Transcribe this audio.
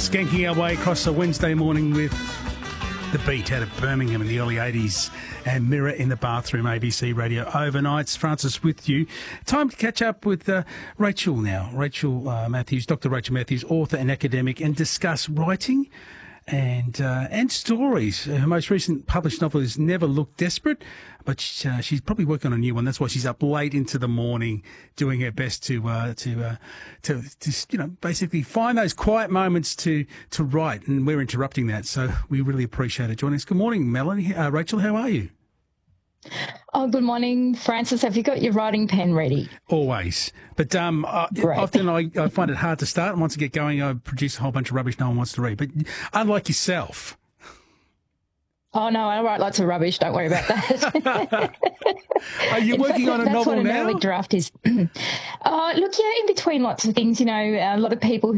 Skanking our way across a Wednesday morning with The Beat out of Birmingham in the early 80s and Mirror in the Bathroom, ABC Radio Overnights. Francis with you. Time to catch up with Rachel now. Rachel Matthews, Dr. Rachel Matthews, author and academic, and discuss writing and stories. Her most recent published novel is Never Look Desperate, but she's probably working on a new one. That's why she's up late into the morning doing her best to basically find those quiet moments to write, and we're interrupting that. So we really appreciate it. Joining us. Good morning, Melanie. Rachel, how are you? Oh, good morning, Francis. Have you got your writing pen ready? Always. But often I find it hard to start, and once I get going, I produce a whole bunch of rubbish no one wants to read. But unlike yourself. Oh, no, I write lots of rubbish. Don't worry about that. Are you working on a novel now? That's what an early draft is. Look, yeah, in between lots of things, a lot of people